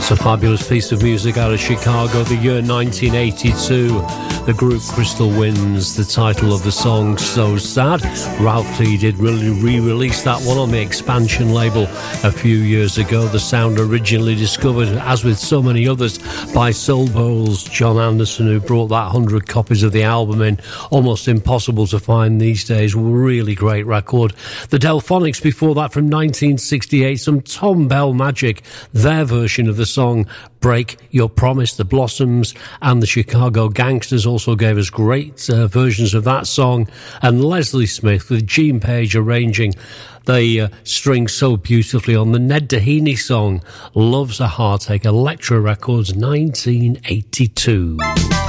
It's a fabulous piece of music out of Chicago, the year 1982. The group Crystal Winds, the title of the song, So Sad. Ralph T did really re-release that one on the Expansion label a few years ago. The sound originally discovered, as with so many others, by Soul Bowls John Anderson, who brought that 100 copies of the album in. Almost impossible to find these days. Really great record. The Delphonics before that from 1968, some Tom Bell magic, their version of the song Break Your Promise. The Blossoms and the Chicago Gangsters also gave us great versions of that song, and Leslie Smith with Gene Page arranging the strings so beautifully on the Ned Doheny song Love's a Heartache, Elektra Records, 1982.